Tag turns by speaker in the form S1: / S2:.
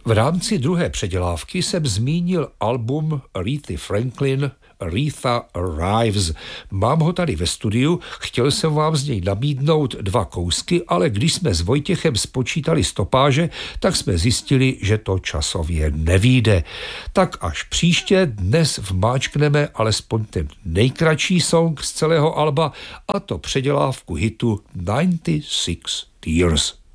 S1: V rámci druhé předělávky jsem zmínil album Arethy Franklin Aretha Arrives. Mám ho tady ve studiu, chtěl jsem vám z něj nabídnout 2 kousky, ale když jsme s Vojtěchem spočítali stopáže, tak jsme zjistili, že to časově nevyjde. Tak až příště, dnes vmáčkneme alespoň ten nejkratší song z celého alba, a to předělávku hitu 96 Tears.